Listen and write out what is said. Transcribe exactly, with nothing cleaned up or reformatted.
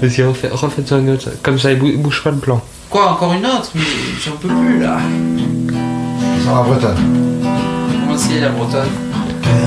Vas-y, refais, refais-toi une autre. Comme ça, il bou- bouge pas le plan. Quoi, encore une autre? Mais j'en peux plus là. Sur la bretonne. Comment c'est la bretonne?